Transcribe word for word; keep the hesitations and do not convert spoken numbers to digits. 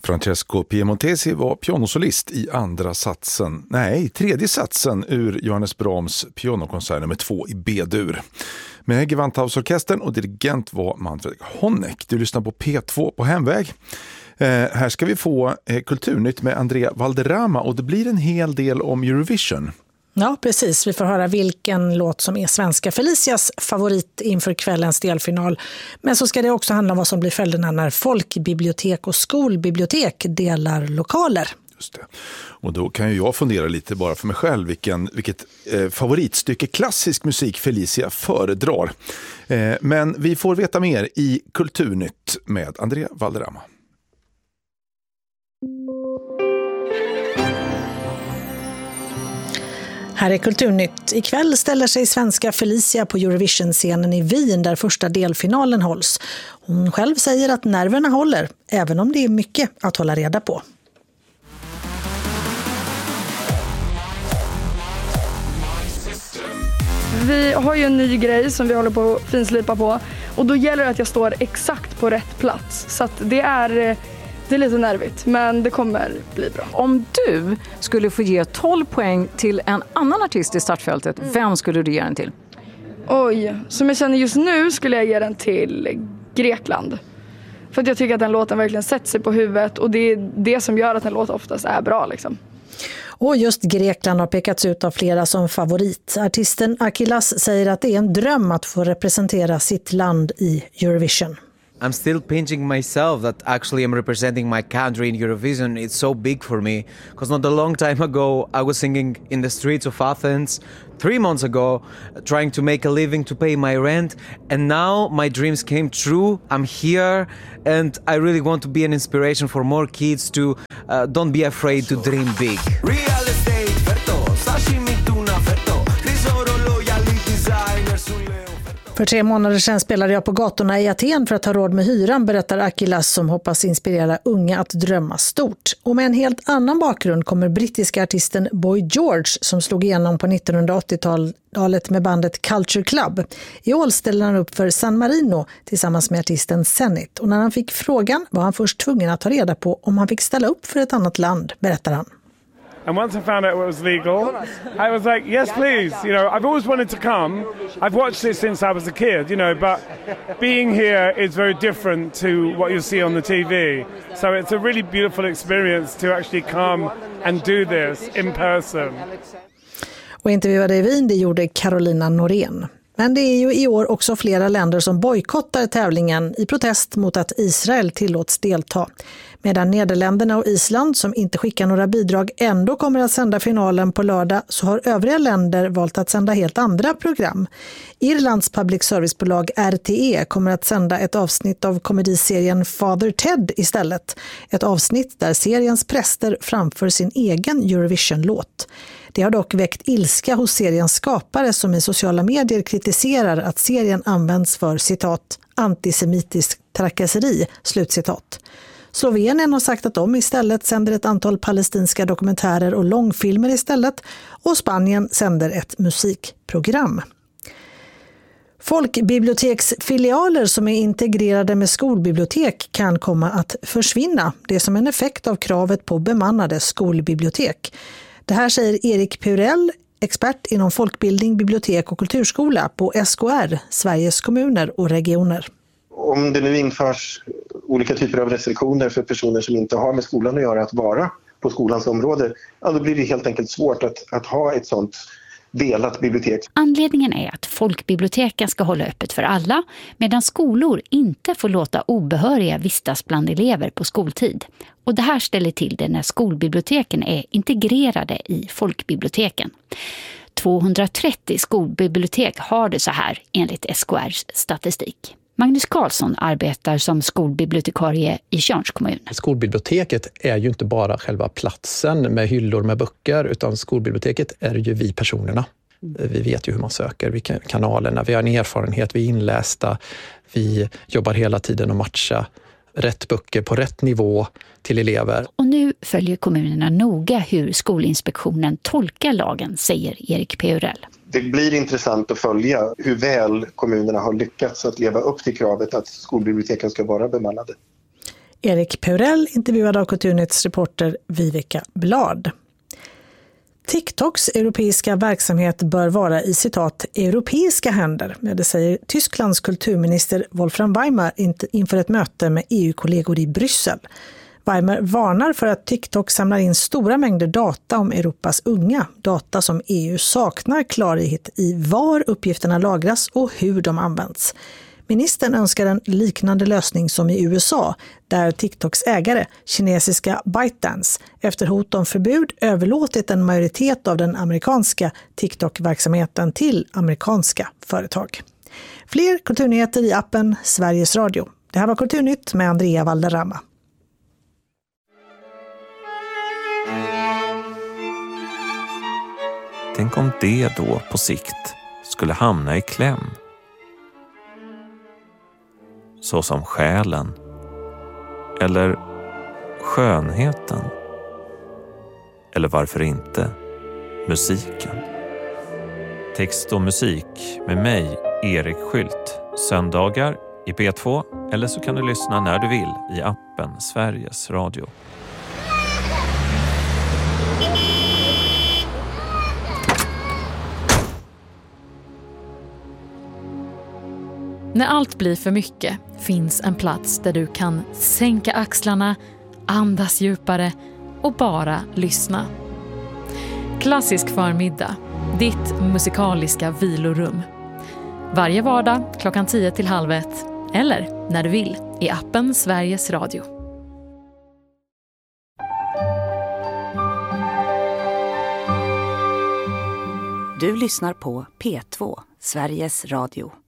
Francesco Piemontesi var pianosolist i andra satsen, nej, tredje satsen ur Johannes Brahms pianokonsert nummer två i B-dur. Med Gewandhausorkestern och dirigent var Manfred Honeck. Du lyssnar på P två på Hemväg. Eh, här ska vi få eh, Kulturnytt med Andrea Valderrama och det blir en hel del om Eurovision. Ja, precis. Vi får höra vilken låt som är svenska Felicias favorit inför kvällens delfinal. Men så ska det också handla om vad som blir följderna när folkbibliotek och skolbibliotek delar lokaler. Just det. Och då kan ju jag fundera lite bara för mig själv vilken, vilket eh, favoritstycke klassisk musik Felicia föredrar. Eh, men vi får veta mer i Kulturnytt med Andrea Valderrama. Här är Kulturnytt. Ikväll ställer sig svenska Felicia på Eurovision-scenen i Wien där första delfinalen hålls. Hon själv säger att nerverna håller, även om det är mycket att hålla reda på. Vi har ju en ny grej som vi håller på att finslipa på och då gäller det att jag står exakt på rätt plats. Så att det är... Det är lite nervigt, men det kommer bli bra. Om du skulle få ge tolv poäng till en annan artist i startfältet, mm. vem skulle du ge den till? Oj, som jag känner just nu skulle jag ge den till Grekland. För att jag tycker att den låten verkligen sätter sig på huvudet och det är det som gör att den låten oftast är bra liksom. Och just Grekland har pekats ut av flera som favorit. Artisten Akilas säger att det är en dröm att få representera sitt land i Eurovision. I'm still pinching myself that actually I'm representing my country in Eurovision. It's so big for me because not a long time ago I was singing in the streets of Athens, three months ago, trying to make a living to pay my rent, and now my dreams came true. I'm here and I really want to be an inspiration for more kids to uh, don't be afraid to dream big. Real estate, ferto, sashimi tuna, ferto, tesoro loyali designer sulle. För tre månader sedan spelade jag på gatorna i Aten för att ha råd med hyran, berättar Akilas som hoppas inspirera unga att drömma stort. Och med en helt annan bakgrund kommer brittiska artisten Boy George som slog igenom på nittonhundraåttiotalet med bandet Culture Club. I år ställde han upp för San Marino tillsammans med artisten Zenit. Och när han fick frågan var han först tvungen att ta reda på om han fick ställa upp för ett annat land, berättar han. And once I found out it was legal, I was like, yes, please. You know, I've always wanted to come. I've watched it since I was a kid, you know, but being here is very different to what you see on the T V. So it's a really beautiful experience to actually come and do this in person. Och intervjuade i Wien, det gjorde Carolina Norén. Men det är ju i år också flera länder som bojkottar tävlingen i protest mot att Israel tillåts delta. Medan Nederländerna och Island, som inte skickar några bidrag, ändå kommer att sända finalen på lördag, så har övriga länder valt att sända helt andra program. Irlands public servicebolag R T E kommer att sända ett avsnitt av komediserien Father Ted istället. Ett avsnitt där seriens präster framför sin egen Eurovision-låt. Det har dock väckt ilska hos seriens skapare som i sociala medier kritiserar att serien används för, citat, antisemitisk trakasseri, slutcitat. Slovenien har sagt att de istället sänder ett antal palestinska dokumentärer och långfilmer istället, och Spanien sänder ett musikprogram. Folkbiblioteksfilialer som är integrerade med skolbibliotek kan komma att försvinna. Det är som en effekt av kravet på bemannade skolbibliotek. Det här säger Erik Purell, expert inom folkbildning, bibliotek och kulturskola på S K R, Sveriges kommuner och regioner. Om det nu införs olika typer av restriktioner för personer som inte har med skolan att göra att vara på skolans område, ja, då blir det helt enkelt svårt att, att ha ett sånt delat bibliotek. Anledningen är att folkbiblioteken ska hålla öppet för alla, medan skolor inte får låta obehöriga vistas bland elever på skoltid. Och det här ställer till det när skolbiblioteken är integrerade i folkbiblioteken. tvåhundratrettio skolbibliotek har det så här enligt S K R:s statistik. Magnus Karlsson arbetar som skolbibliotekarie i Tjörns kommun. Skolbiblioteket är ju inte bara själva platsen med hyllor med böcker, utan skolbiblioteket är ju vi personerna. Vi vet ju hur man söker, vi kan kanalerna, vi har en erfarenhet, vi är inlästa, vi jobbar hela tiden att matcha rätt böcker på rätt nivå till elever. Och nu följer kommunerna noga hur Skolinspektionen tolkar lagen, säger Erik Purell. Det blir intressant att följa hur väl kommunerna har lyckats att leva upp till kravet att skolbiblioteken ska vara bemannade. Erik Peurell intervjuad av Kulturnytts reporter Viveka Blad. TikToks europeiska verksamhet bör vara i citat europeiska händer, det säger Tysklands kulturminister Wolfram Weimar inför ett möte med E U-kollegor i Bryssel. Weimar varnar för att TikTok samlar in stora mängder data om Europas unga, data som E U saknar klarhet i var uppgifterna lagras och hur de används. Ministern önskar en liknande lösning som i U S A, där TikToks ägare, kinesiska ByteDance, efter hot om förbud överlåtit en majoritet av den amerikanska TikTok-verksamheten till amerikanska företag. Fler kulturnyheter i appen Sveriges Radio. Det här var Kulturnytt med Andrea Valderrama. Tänk om det då på sikt skulle hamna i kläm. Så som själen eller skönheten eller varför inte musiken. Text och musik med mig, Erik Skylt, söndagar i P två eller så kan du lyssna när du vill i appen Sveriges Radio. När allt blir för mycket finns en plats där du kan sänka axlarna, andas djupare och bara lyssna. Klassisk förmiddag, ditt musikaliska vilorum. Varje vardag klockan tio till halv ett eller när du vill i appen Sveriges Radio. Du lyssnar på P två, Sveriges Radio.